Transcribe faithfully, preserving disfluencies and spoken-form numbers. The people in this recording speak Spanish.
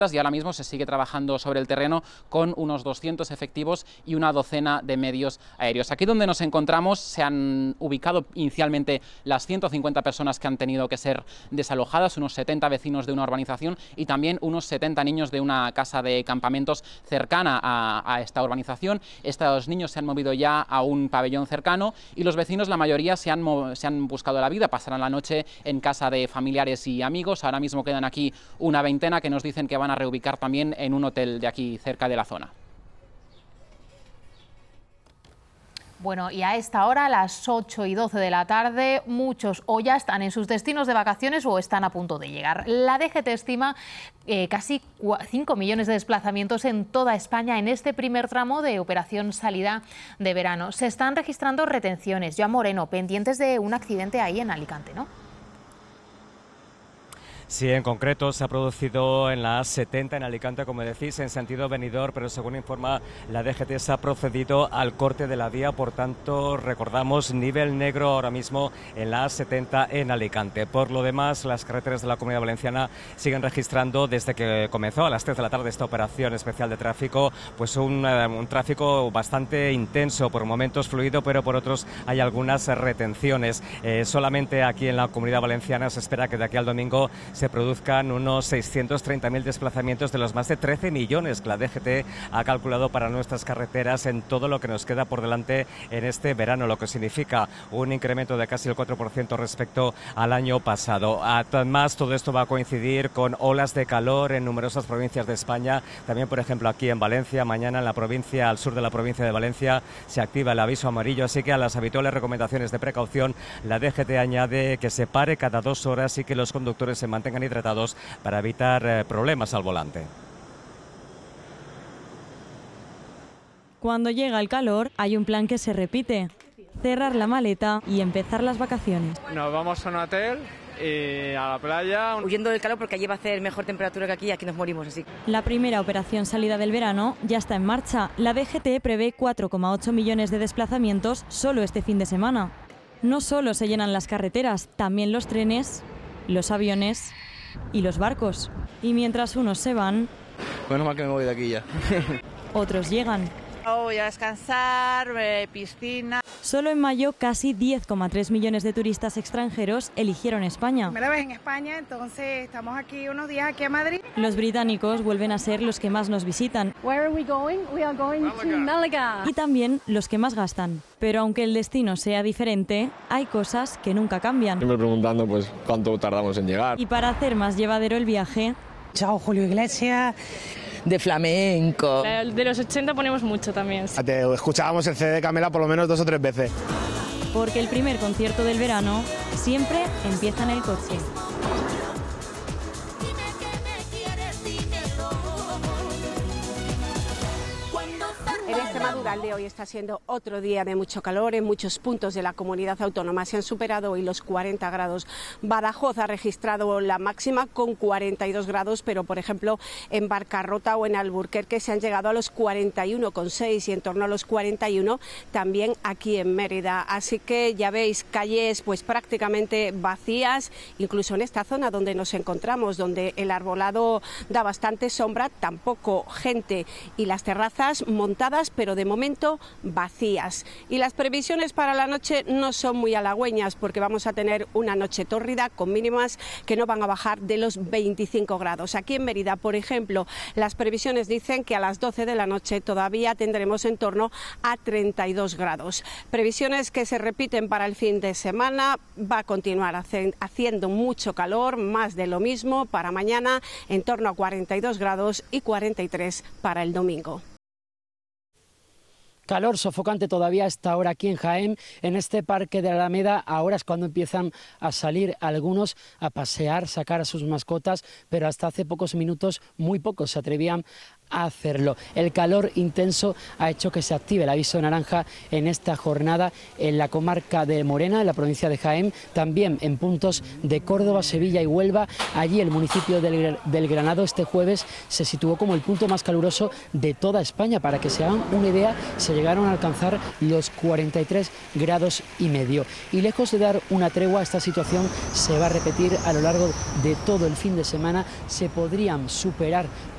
y ahora mismo se sigue trabajando sobre el terreno con unos doscientos efectivos y una docena de medios aéreos. Aquí donde nos encontramos se han ubicado inicialmente las ciento cincuenta personas que han tenido que ser desalojadas, unos setenta vecinos de una urbanización y también unos setenta niños de una casa de campamentos cercana a, a esta urbanización. Estos niños se han movido ya a un pabellón cercano y los vecinos, la mayoría, se han, se han buscado la vida, pasarán la noche en casa de familiares y amigos. Ahora mismo quedan aquí una veintena que nos dicen que van a reubicar también en un hotel de aquí cerca de la zona. Bueno, y a esta hora, a las ocho y doce de la tarde, muchos o ya están en sus destinos de vacaciones o están a punto de llegar. La D G T estima eh, casi cinco millones de desplazamientos en toda España en este primer tramo de operación salida de verano. Se están registrando retenciones. Joan Moreno, pendientes de un accidente ahí en Alicante, ¿no? Sí, en concreto se ha producido en la A setenta en Alicante, como decís, en sentido venidor, pero según informa la D G T se ha procedido al corte de la vía, por tanto, recordamos, nivel negro ahora mismo en la A setenta en Alicante. Por lo demás, las carreteras de la Comunidad Valenciana siguen registrando, desde que comenzó a las tres de la tarde esta operación especial de tráfico, pues un, un tráfico bastante intenso, por momentos fluido, pero por otros hay algunas retenciones. Eh, solamente aquí en la Comunidad Valenciana se espera que de aquí al domingo se produzcan unos seiscientos treinta mil desplazamientos de los más de trece millones que la D G T ha calculado para nuestras carreteras en todo lo que nos queda por delante en este verano, lo que significa un incremento de casi el cuatro por ciento respecto al año pasado. Además, todo esto va a coincidir con olas de calor en numerosas provincias de España, también por ejemplo aquí en Valencia. Mañana en la provincia, al sur de la provincia de Valencia, se activa el aviso amarillo, así que a las habituales recomendaciones de precaución, la D G T añade que se pare cada dos horas y que los conductores se mantengan hidratados para evitar eh, problemas al volante. Cuando llega el calor, hay un plan que se repite: cerrar la maleta y empezar las vacaciones. Nos vamos a un hotel y a la playa. Huyendo del calor porque allí va a hacer mejor temperatura que aquí y aquí nos morimos así. La primera operación salida del verano ya está en marcha. La D G T prevé cuatro coma ocho millones de desplazamientos solo este fin de semana. No solo se llenan las carreteras, también los trenes, los aviones y los barcos. Y mientras unos se van, Bueno, mal que me voy de aquí ya. otros llegan. Voy a descansar, eh, piscina. Solo en mayo casi diez coma tres millones de turistas extranjeros eligieron España. Primera vez en España, entonces estamos aquí unos días aquí a Madrid. Los británicos vuelven a ser los que más nos visitan. Where are we going? We are going to Málaga. Y también los que más gastan. Pero aunque el destino sea diferente, hay cosas que nunca cambian. Siempre preguntando pues cuánto tardamos en llegar. Y para hacer más llevadero el viaje, Chao, Julio Iglesias. De flamenco. De los ochenta ponemos mucho también. Te escuchábamos el C D de Camela por lo menos dos o tres veces. porque el primer concierto del verano siempre empieza en el coche. En Extremadura el de hoy está siendo otro día de mucho calor. En muchos puntos de la comunidad autónoma se han superado hoy los cuarenta grados. Badajoz ha registrado la máxima con cuarenta y dos grados, pero por ejemplo en Barcarrota o en Alburquerque se han llegado a los cuarenta y uno coma seis y en torno a los cuarenta y uno también aquí en Mérida. Así que ya veis calles pues prácticamente vacías, incluso en esta zona donde nos encontramos, donde el arbolado da bastante sombra, tampoco gente y las terrazas montadas pero de momento vacías. Y las previsiones para la noche no son muy halagüeñas porque vamos a tener una noche tórrida con mínimas que no van a bajar de los veinticinco grados. Aquí en Mérida, por ejemplo, las previsiones dicen que a las doce de la noche todavía tendremos en torno a treinta y dos grados. Previsiones que se repiten para el fin de semana. Va a continuar haciendo mucho calor, más de lo mismo para mañana, en torno a cuarenta y dos grados y cuarenta y tres para el domingo. Calor sofocante todavía a esta hora aquí en Jaén, en este parque de la Alameda. Ahora es cuando empiezan a salir algunos a pasear, sacar a sus mascotas, pero hasta hace pocos minutos muy pocos se atrevían a hacerlo. El calor intenso ha hecho que se active el aviso naranja en esta jornada en la comarca de Morena, en la provincia de Jaén, también en puntos de Córdoba, Sevilla y Huelva. Allí el municipio del, del Granado este jueves se situó como el punto más caluroso de toda España. Para que se hagan una idea, se llegaron a alcanzar los cuarenta y tres grados y medio. Y lejos de dar una tregua, esta situación se va a repetir a lo largo de todo el fin de semana. Se podrían superar